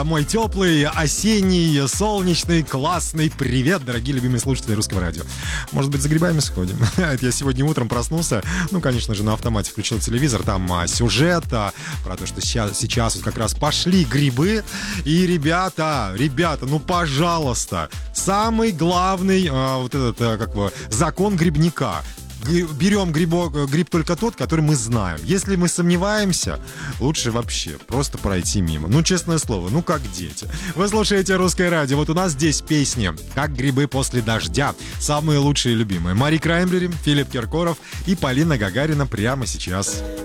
Мой теплый, осенний, солнечный, классный привет, дорогие любимые слушатели Русского радио. Может быть, за грибами сходим? Это я сегодня утром проснулся, конечно же, на автомате включил телевизор, там сюжет про то, что сейчас вот как раз пошли грибы. И, ребята, пожалуйста, самый главный закон грибника. Берем гриб только тот, который мы знаем. Если мы сомневаемся, лучше вообще просто пройти мимо. Честное слово, как дети. Вы слушаете Русское радио. Вот у нас здесь песни «Как грибы после дождя». Самые лучшие и любимые. Мари Краймбрери, Филипп Киркоров и Полина Гагарина прямо сейчас.